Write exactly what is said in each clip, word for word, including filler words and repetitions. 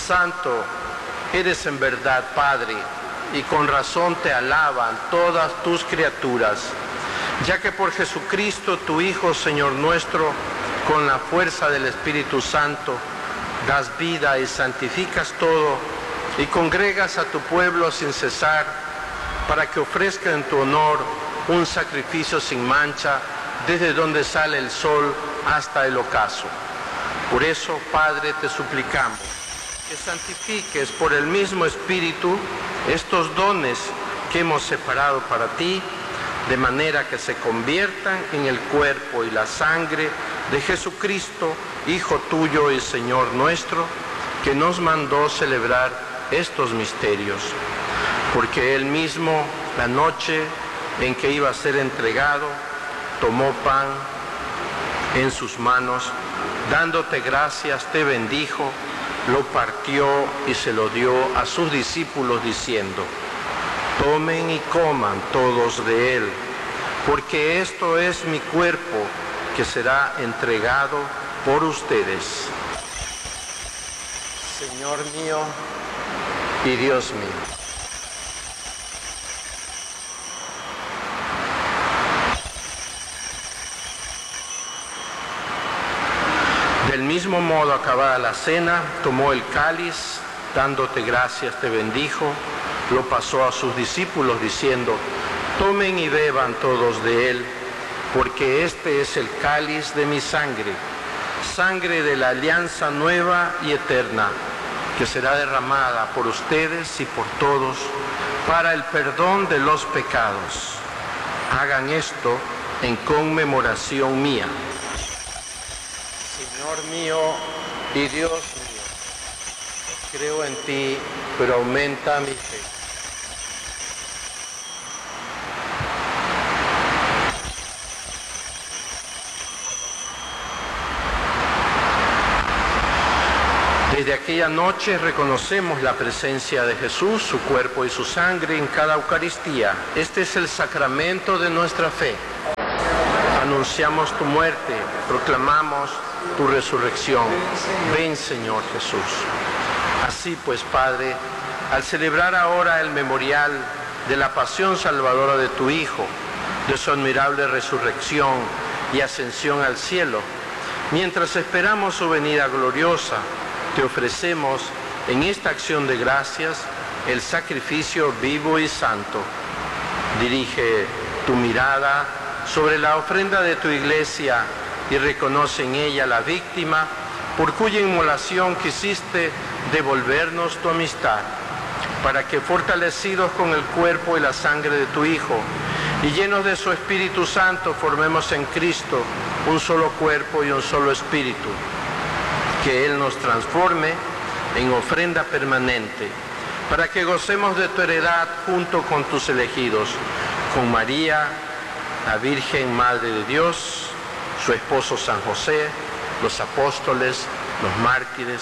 Santo, eres en verdad Padre, y con razón te alaban todas tus criaturas, ya que por Jesucristo, tu Hijo, Señor nuestro, con la fuerza del Espíritu Santo, das vida y santificas todo, y congregas a tu pueblo sin cesar, para que ofrezca en tu honor un sacrificio sin mancha, desde donde sale el sol hasta el ocaso. Por eso, Padre, te suplicamos que santifiques por el mismo Espíritu estos dones que hemos separado para ti, de manera que se conviertan en el cuerpo y la sangre de Jesucristo, Hijo tuyo y Señor nuestro, que nos mandó celebrar estos misterios. Porque Él mismo, la noche en que iba a ser entregado, tomó pan en sus manos, dándote gracias, te bendijo, lo partió y se lo dio a sus discípulos diciendo: tomen y coman todos de él, porque esto es mi cuerpo que será entregado por ustedes. Señor mío y Dios mío. Del mismo modo, acabada la cena, tomó el cáliz, dándote gracias, te bendijo, lo pasó a sus discípulos diciendo: tomen y beban todos de él, porque este es el cáliz de mi sangre, sangre de la alianza nueva y eterna, que será derramada por ustedes y por todos para el perdón de los pecados. Hagan esto en conmemoración mía. Señor mío y Dios mío, creo en ti, pero aumenta mi fe. Desde aquella noche reconocemos la presencia de Jesús, su cuerpo y su sangre en cada Eucaristía. Este es el sacramento de nuestra fe. Anunciamos tu muerte, proclamamos tu resurrección. Ven, Señor Jesús. Así pues, Padre, al celebrar ahora el memorial de la pasión salvadora de tu Hijo, de su admirable resurrección y ascensión al cielo, mientras esperamos su venida gloriosa, te ofrecemos en esta acción de gracias el sacrificio vivo y santo. Dirige tu mirada sobre la ofrenda de tu iglesia y reconoce en ella la víctima por cuya inmolación quisiste devolvernos tu amistad, para que, fortalecidos con el cuerpo y la sangre de tu Hijo y llenos de su Espíritu Santo, formemos en Cristo un solo cuerpo y un solo espíritu. Que Él nos transforme en ofrenda permanente, para que gocemos de tu heredad junto con tus elegidos, con María, la Virgen Madre de Dios, su esposo San José, los apóstoles, los mártires,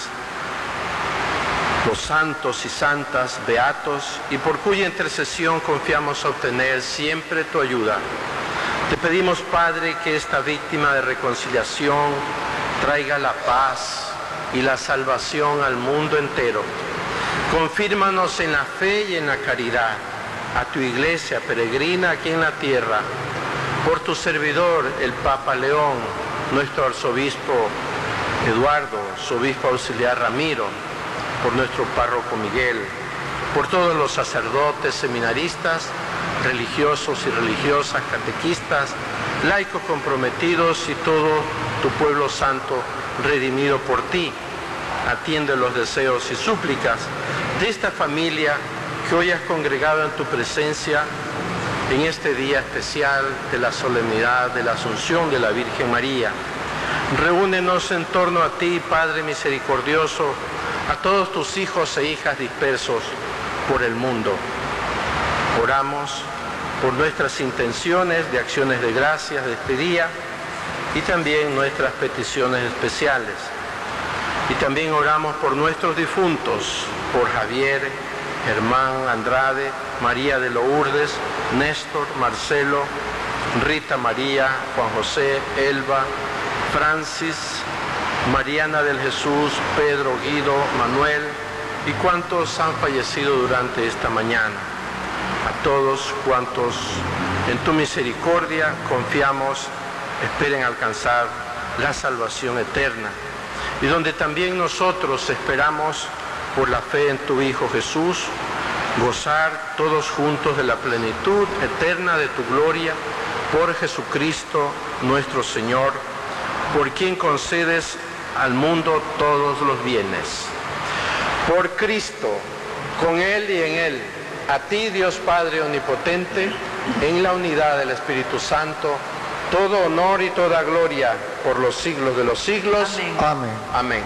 los santos y santas, beatos, y por cuya intercesión confiamos obtener siempre tu ayuda. Te pedimos, Padre, que esta víctima de reconciliación traiga la paz y la salvación al mundo entero. Confírmanos en la fe y en la caridad a tu iglesia peregrina aquí en la tierra, por tu servidor, el Papa León, nuestro arzobispo Eduardo, su obispo auxiliar Ramiro, por nuestro párroco Miguel, por todos los sacerdotes, seminaristas, religiosos y religiosas, catequistas, laicos comprometidos y todo tu pueblo santo redimido por ti. Atiende los deseos y súplicas de esta familia que hoy has congregado en tu presencia en este día especial de la solemnidad de la Asunción de la Virgen María. Reúnenos en torno a ti, Padre misericordioso, a todos tus hijos e hijas dispersos por el mundo. Oramos por nuestras intenciones de acciones de gracias de este día y también nuestras peticiones especiales. Y también oramos por nuestros difuntos, por Javier, Germán Andrade, María de Lourdes, Néstor, Marcelo, Rita María, Juan José, Elba, Francis, Mariana del Jesús, Pedro, Guido, Manuel, y cuantos han fallecido durante esta mañana. A todos cuantos en tu misericordia confiamos, esperen alcanzar la salvación eterna, y donde también nosotros esperamos, por la fe en tu Hijo Jesús, gozar todos juntos de la plenitud eterna de tu gloria, por Jesucristo nuestro Señor, por quien concedes al mundo todos los bienes. Por Cristo, con Él y en Él, a ti, Dios Padre Omnipotente, en la unidad del Espíritu Santo, todo honor y toda gloria por los siglos de los siglos. Amén. Amén. Amén.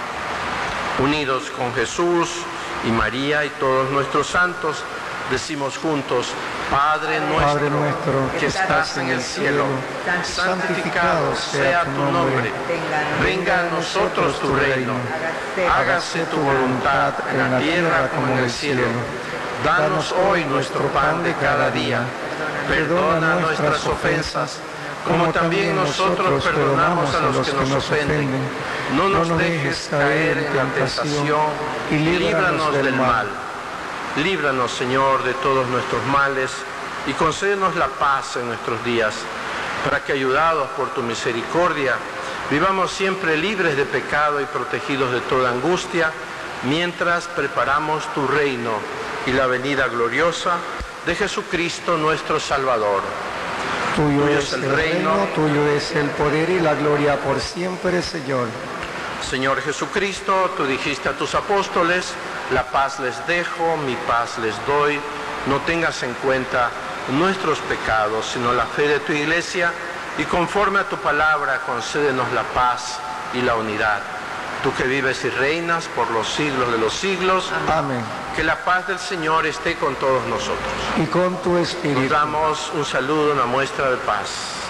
Unidos con Jesús y María y todos nuestros santos, decimos juntos: Padre nuestro, Padre nuestro que estás en el cielo, santificado sea tu nombre. Venga a nosotros tu reino. Hágase tu voluntad en la tierra como en el cielo. Danos hoy nuestro pan de cada día. Perdona nuestras ofensas, como también nosotros perdonamos a los que nos ofenden. No nos dejes caer en la tentación y líbranos del mal. Líbranos, Señor, de todos nuestros males y concédenos la paz en nuestros días, para que, ayudados por tu misericordia, vivamos siempre libres de pecado y protegidos de toda angustia, mientras preparamos tu reino y la venida gloriosa de Jesucristo nuestro Salvador. Tuyo es el reino, tuyo es el poder y la gloria por siempre, Señor. Señor Jesucristo, tú dijiste a tus apóstoles: la paz les dejo, mi paz les doy. No tengas en cuenta nuestros pecados, sino la fe de tu Iglesia, y conforme a tu palabra concédenos la paz y la unidad. Tú que vives y reinas por los siglos de los siglos. Amén. Que la paz del Señor esté con todos nosotros. Y con tu espíritu. Nos damos un saludo, una muestra de paz.